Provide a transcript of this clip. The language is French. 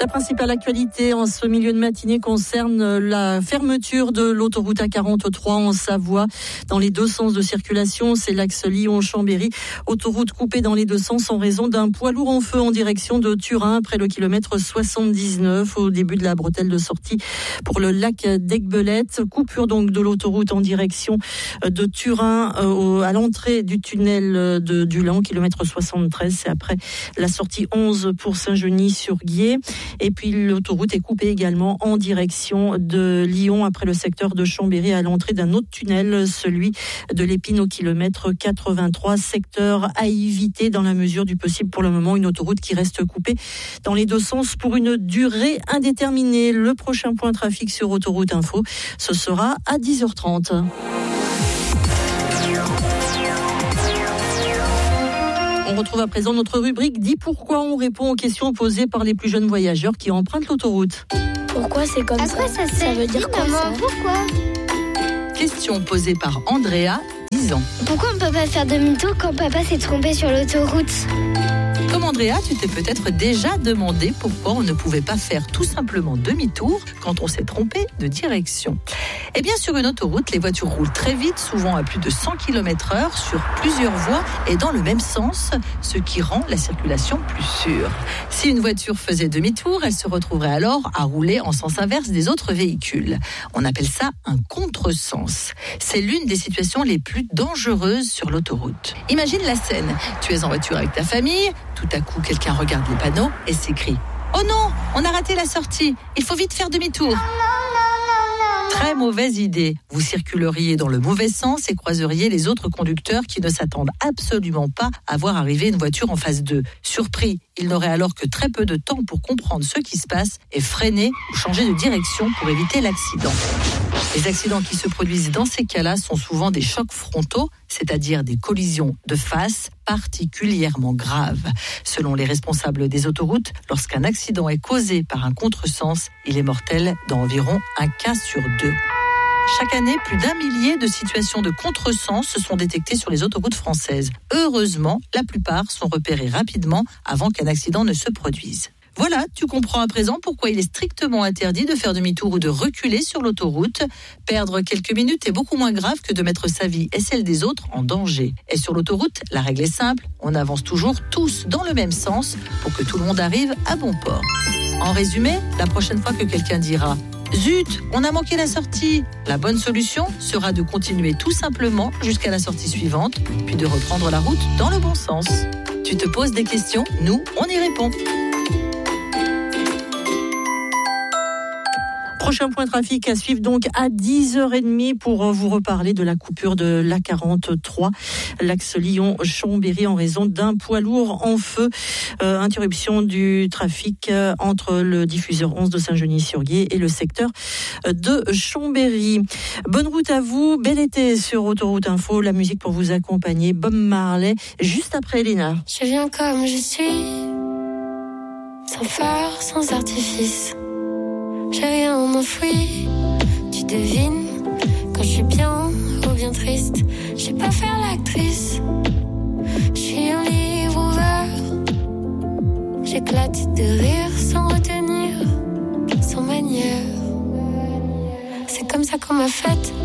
La principale actualité en ce milieu de matinée concerne la fermeture de l'autoroute A43 en Savoie dans les deux sens de circulation. C'est l'axe Lyon-Chambéry. Autoroute coupée dans les deux sens en raison d'un poids lourd en feu en direction de Turin après le kilomètre 79 au début de la bretelle de sortie pour le lac d'Aiguebelette. Coupure donc de l'autoroute en direction de Turin à l'entrée du tunnel du Lan, kilomètre 73. C'est après la sortie 11 pour Saint-Genis-sur-Guiers. Et puis l'autoroute est coupée également en direction de Lyon après le secteur de Chambéry à l'entrée d'un autre tunnel, celui de l'Épine au kilomètre 83. Secteur à éviter dans la mesure du possible pour le moment. Une autoroute qui reste coupée dans les deux sens pour une durée indéterminée. Le prochain point trafic sur Autoroute Info, ce sera à 10h30. On retrouve à présent notre rubrique « Dis pourquoi ?» On répond aux questions posées par les plus jeunes voyageurs qui empruntent l'autoroute. Pourquoi c'est comme ça? Ça veut dire quoi ça? Pourquoi? Question posée par Andrea, 10 ans. Pourquoi on ne peut pas faire demi-tour quand papa s'est trompé sur l'autoroute? Comme Andrea, tu t'es peut-être déjà demandé pourquoi on ne pouvait pas faire tout simplement demi-tour quand on s'est trompé de direction. Eh bien, sur une autoroute, les voitures roulent très vite, souvent à plus de 100 km/h sur plusieurs voies et dans le même sens, ce qui rend la circulation plus sûre. Si une voiture faisait demi-tour, elle se retrouverait alors à rouler en sens inverse des autres véhicules. On appelle ça un contresens. C'est l'une des situations les plus dangereuses sur l'autoroute. Imagine la scène. Tu es en voiture avec ta famille. Tout à coup, quelqu'un regarde les panneaux et s'écrie « Oh non, on a raté la sortie, il faut vite faire demi-tour !» Très mauvaise idée. Vous circuleriez dans le mauvais sens et croiseriez les autres conducteurs qui ne s'attendent absolument pas à voir arriver une voiture en face d'eux. Surpris, ils n'auraient alors que très peu de temps pour comprendre ce qui se passe et freiner ou changer de direction pour éviter l'accident. Les accidents qui se produisent dans ces cas-là sont souvent des chocs frontaux, c'est-à-dire des collisions de face particulièrement graves. Selon les responsables des autoroutes, lorsqu'un accident est causé par un contresens, il est mortel dans environ un cas sur 2. Chaque année, plus d'1 millier de situations de contresens se sont détectées sur les autoroutes françaises. Heureusement, la plupart sont repérées rapidement avant qu'un accident ne se produise. Voilà, tu comprends à présent pourquoi il est strictement interdit de faire demi-tour ou de reculer sur l'autoroute. Perdre quelques minutes est beaucoup moins grave que de mettre sa vie et celle des autres en danger. Et sur l'autoroute, la règle est simple, on avance toujours tous dans le même sens pour que tout le monde arrive à bon port. En résumé, la prochaine fois que quelqu'un dira « Zut, on a manqué la sortie !» La bonne solution sera de continuer tout simplement jusqu'à la sortie suivante, puis de reprendre la route dans le bon sens. Tu te poses des questions, nous, on y répond. Prochain point trafic à suivre donc à 10h30 pour vous reparler de la coupure de l'A43, l'axe Lyon-Chambéry en raison d'un poids lourd en feu. Interruption du trafic entre le diffuseur 11 de Saint-Genis-sur-Guiers et le secteur de Chambéry. Bonne route à vous, bel été sur Autoroute Info, la musique pour vous accompagner, Bob Marley, juste après Elena. Je viens comme je suis, sans phare, sans artifice. J'ai rien enfoui, tu devines quand je suis bien ou bien triste. Je sais pas faire l'actrice, je suis un livre ouvert. J'éclate de rire sans retenir, sans manière. C'est comme ça qu'on m'a faite,